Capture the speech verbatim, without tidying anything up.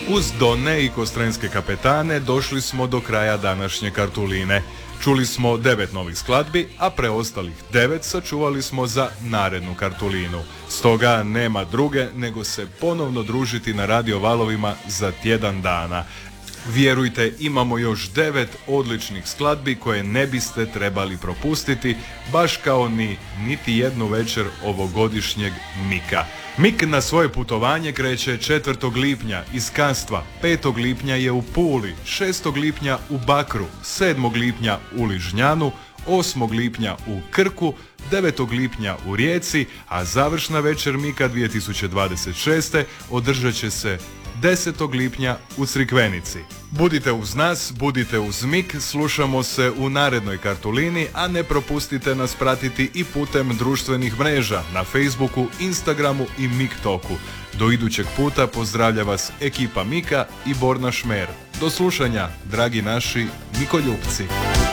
Uz Donne i Kostrenske kapetane došli smo do kraja današnje Kartuline. Čuli smo devet novih skladbi, a preostalih devet sačuvali smo za narednu Kartulinu. Stoga nema druge nego se ponovno družiti na radio valovima za tjedan dana. Vjerujte, imamo još devet odličnih skladbi koje ne biste trebali propustiti, baš kao ni niti jednu večer ovogodišnjeg Mika. Mik na svoje putovanje kreće četvrtog lipnja iz Kastva, petog lipnja je u Puli, šestog lipnja u Bakru, sedmog lipnja u Ližnjanu, osmog lipnja u Krku, devetog lipnja u Rijeci, a završna večer Mika dvije tisuće dvadeset šeste održat će se desetog lipnja u Crikvenici. Budite uz nas, budite uz Mik, slušamo se u narednoj Kartulini, a ne propustite nas pratiti i putem društvenih mreža na Facebooku, Instagramu i Miktoku. Do idućeg puta pozdravlja vas ekipa Mika i Borna Šmer. Do slušanja, dragi naši Mikoljupci.